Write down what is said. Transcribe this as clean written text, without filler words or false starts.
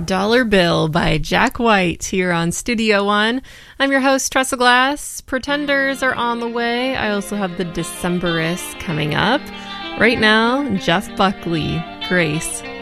Dollar Bill by Jack White here on Studio One. I'm your host, Tressa Glass. Pretenders are on the way. I also have the Decemberists coming up. Right now, Jeff Buckley, Grace.